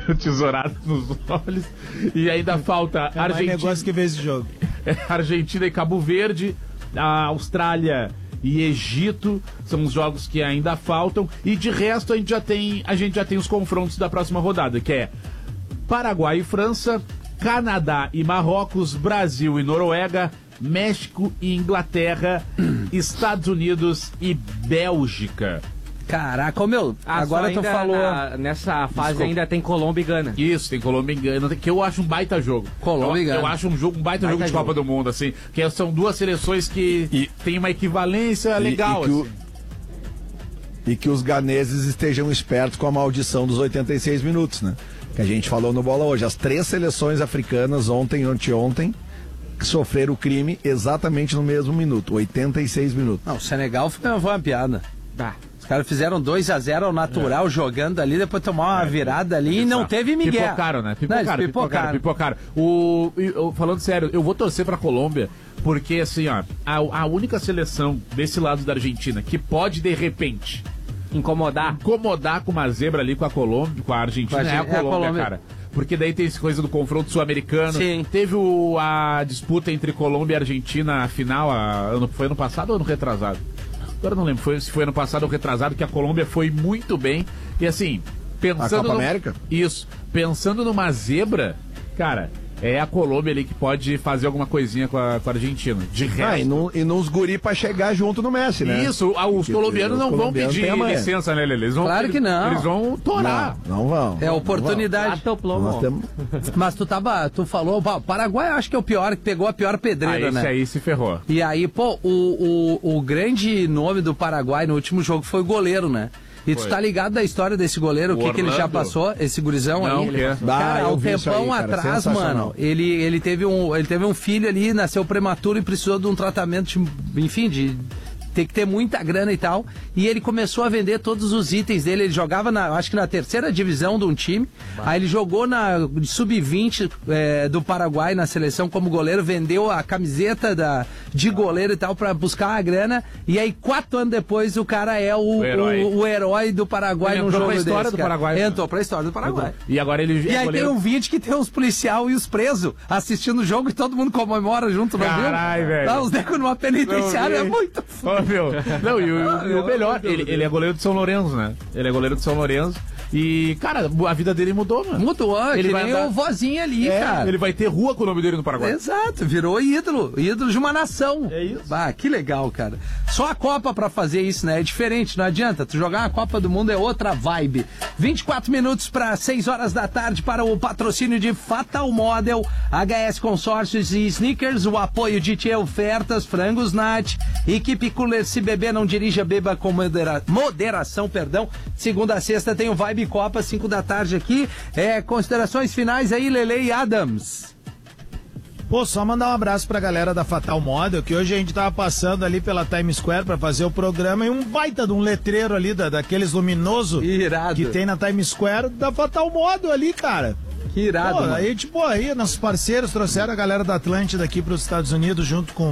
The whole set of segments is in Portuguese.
tesourada nos olhos. E ainda falta Argentina. É negócio que vê esse jogo. Argentina e Cabo Verde, a Austrália e Egito são os jogos que ainda faltam. E de resto a gente já tem os confrontos da próxima rodada, que é Paraguai e França, Canadá e Marrocos, Brasil e Noruega, México e Inglaterra, Estados Unidos e Bélgica. Caraca, meu, agora tu falou... Nessa fase ainda tem Colômbia e Gana. Isso, tem Colômbia e Gana, que eu acho um baita jogo. Colômbia e Gana. Eu acho um baita jogo de Copa do Mundo, assim, que são duas seleções que tem uma equivalência legal, e que os ganeses estejam espertos com a maldição dos 86 minutos, né? Que a gente falou no Bola hoje. As 3 seleções africanas ontem e anteontem sofreram o crime exatamente no mesmo minuto, 86 minutos. Não, o Senegal foi uma piada. Os caras fizeram 2-0 ao natural, jogando ali, depois tomaram uma virada ali e não teve migué. Pipocaram, né? Pipocaram. Falando sério, eu vou torcer pra Colômbia, porque assim, ó, a única seleção desse lado da Argentina que pode, de repente, incomodar com uma zebra ali com a Colômbia, com a Argentina, é a Colômbia, cara. Porque daí tem essa coisa do confronto sul-americano. Sim. Teve a disputa entre Colômbia e Argentina, a final, foi ano passado ou ano retrasado? Agora não lembro se foi ano passado ou retrasado, que a Colômbia foi muito bem. E assim, pensando... A Copa América? Isso. Pensando numa zebra, cara... É a Colômbia ali que pode fazer alguma coisinha com a Argentina. De resto. E nos guri pra chegar junto no Messi, né? Isso, os colombianos não vão pedir licença, né, Lelê? Claro que não. Eles vão torar. Não vão. É oportunidade. Mas tu falou, o Paraguai eu acho que é o pior, que pegou a pior pedreira, né? Esse aí se ferrou. E aí, pô, o grande nome do Paraguai no último jogo foi o goleiro, né? E tu tá ligado da história desse goleiro, o que ele já passou, esse gurizão aí? Cara, há um tempão atrás, mano, ele teve um filho ali, nasceu prematuro e precisou de um tratamento, enfim, de ter que ter muita grana e tal, e ele começou a vender todos os itens dele. Ele jogava, acho que na 3ª divisão de um time, aí ele jogou na sub-20 do Paraguai na seleção como goleiro, vendeu a camiseta de goleiro e tal pra buscar a grana, e aí 4 anos depois o cara é o herói do Paraguai no jogo desse. Entrou pra história do Paraguai. Entrou pra história do Paraguai. E agora ele aí goleiro. Tem um vídeo que tem os policial e os presos assistindo o jogo e todo mundo comemora junto, não viu? Caralho, velho. Dá os decos numa penitenciária, é muito foda. Não, e o melhor, ele é goleiro de São Lourenço, né? Ele é goleiro de São Lourenço. E, cara, a vida dele mudou, mano. Mudou, ele vai o vozinho ali, cara. Ele vai ter rua com o nome dele no Paraguai. Exato, virou ídolo de uma nação. É isso. Que legal, cara. Só a Copa pra fazer isso, né? É diferente, não adianta. Tu jogar a Copa do Mundo é outra vibe. 24 minutos para 6 horas da tarde para o patrocínio de Fatal Model, HS Consórcios e Sneakers, o apoio de Tia Ofertas, Frangos Nat, Equipe Cooler, se beber não dirija, beba com moderação, perdão. Segunda a sexta tem o Vibe Copa, 5 da tarde aqui. Considerações finais aí, Lele e Adams. Pô, só mandar um abraço pra galera da Fatal Model, que hoje a gente tava passando ali pela Times Square pra fazer o programa e um baita de um letreiro ali, daqueles luminoso irado que tem na Times Square da Fatal Model ali, cara. Que irado, mano. Aí, aí nossos parceiros trouxeram a galera da Atlântida aqui pros Estados Unidos junto com...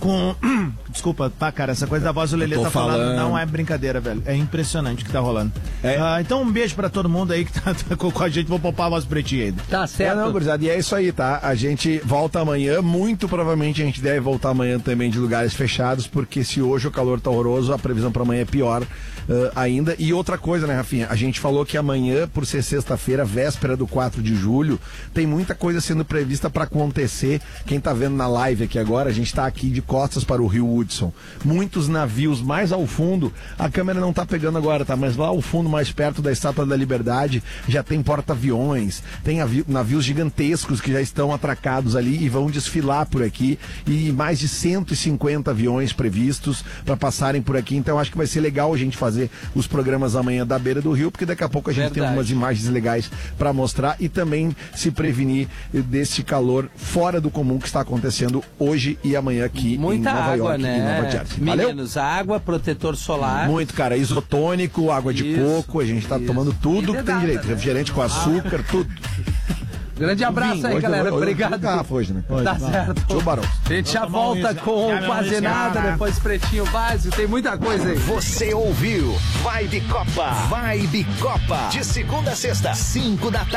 Desculpa, cara, essa coisa da voz do Lelê tá falando não é brincadeira, velho. É impressionante o que tá rolando. Então um beijo pra todo mundo aí que tá com a gente. Vou poupar a voz pretinha ainda. Tá certo. Gurizada, e é isso aí, tá? A gente volta amanhã. Muito provavelmente a gente deve voltar amanhã também de lugares fechados, porque se hoje o calor tá horroroso, a previsão pra amanhã é pior ainda. E outra coisa, né, Rafinha? A gente falou que amanhã, por ser sexta-feira, véspera do 4 de julho, tem muita coisa sendo prevista pra acontecer. Quem tá vendo na live aqui agora, a gente tá aqui de costas para o Rio Hudson. Muitos navios mais ao fundo, a câmera não tá pegando agora, tá? Mas lá ao fundo, mais perto da Estátua da Liberdade, já tem porta-aviões, tem navios gigantescos que já estão atracados ali e vão desfilar por aqui, e mais de 150 aviões previstos para passarem por aqui. Então acho que vai ser legal a gente fazer os programas amanhã da beira do rio, porque daqui a pouco a gente tem algumas imagens legais para mostrar e também se prevenir desse calor fora do comum que está acontecendo hoje e amanhã aqui muita em Nova água, York né? e Nova Jersey. Valeu? Menos água, protetor solar. Muito, cara. Isotônico, água de coco, a gente tá tomando tudo que tem direito. Refrigerante com açúcar, tudo. Grande abraço aí, galera. Obrigado. Hoje, né? Tá certo. Sou Barão. A gente já volta com quase nada, depois Pretinho Básico. Tem muita coisa aí. Você ouviu Vibe Copa. Vibe Copa. De segunda a sexta, 5 da tarde.